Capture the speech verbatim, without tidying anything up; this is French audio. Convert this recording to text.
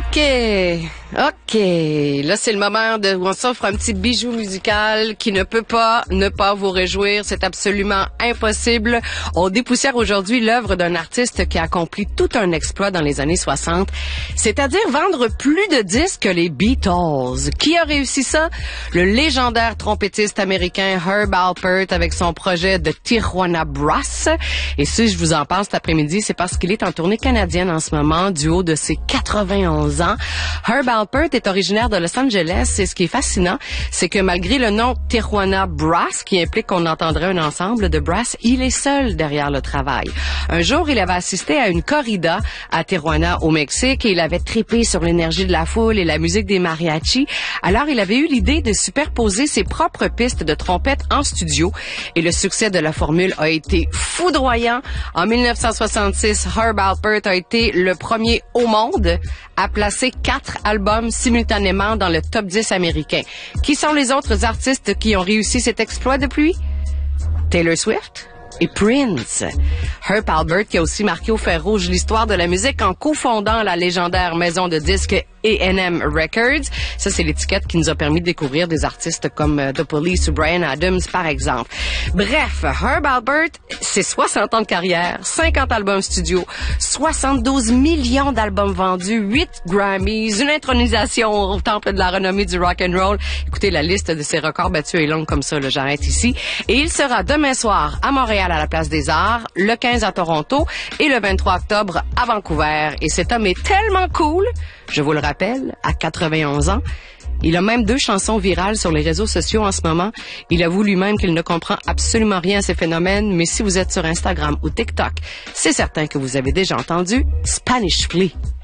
OK. OK. Là, c'est le moment de, où on s'offre un petit bijou musical qui ne peut pas ne pas vous réjouir. C'est absolument impossible. On dépoussière aujourd'hui l'œuvre d'un artiste qui a accompli tout un exploit dans les années soixante, c'est-à-dire vendre plus de disques que les Beatles. Qui a réussi ça? Le légendaire trompettiste américain Herb Alpert avec son projet de Tijuana Brass. Et si je vous en parle cet après-midi, c'est parce qu'il est en tournée canadienne en ce moment, du haut de ses quatre-vingt-onze ans. Herb Alpert est originaire de Los Angeles et ce qui est fascinant, c'est que malgré le nom Tijuana Brass, qui implique qu'on entendrait un ensemble de brass, il est seul derrière le travail. Un jour, il avait assisté à une corrida à Tijuana, au Mexique, et il avait trippé sur l'énergie de la foule et la musique des mariachis. Alors, il avait eu l'idée de superposer ses propres pistes de trompette en studio et le succès de la formule a été foudroyant. En mille neuf cent soixante-six, Herb Alpert a été le premier au monde à placer quatre albums simultanément dans le top dix américain. Qui sont les autres artistes qui ont réussi cet exploit depuis? Taylor Swift et Prince. Herb Alpert qui a aussi marqué au fer rouge l'histoire de la musique en cofondant la légendaire maison de disques A and M Records. Ça, c'est l'étiquette qui nous a permis de découvrir des artistes comme The Police ou Bryan Adams, par exemple. Bref, Herb Alpert, c'est soixante ans de carrière, cinquante albums studio, soixante-douze millions d'albums vendus, huit Grammys, une intronisation au temple de la renommée du rock and roll. Écoutez, la liste de ses records battus est longue comme ça, là, j'arrête ici. Et il sera demain soir à Montréal à la Place des Arts, le quinze à Toronto et le vingt-trois octobre à Vancouver. Et cet homme est tellement cool, je vous le rappelle, à quatre-vingt-onze ans. Il a même deux chansons virales sur les réseaux sociaux en ce moment. Il avoue lui-même qu'il ne comprend absolument rien à ces phénomènes, mais si vous êtes sur Instagram ou TikTok, c'est certain que vous avez déjà entendu Spanish Flea.